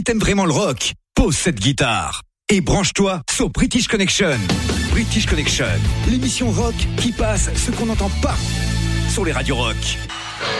t'aimes vraiment le rock, pose cette guitare et branche-toi sur British Connection. British Connection, l'émission rock qui passe ce qu'on n'entend pas sur les radios rock.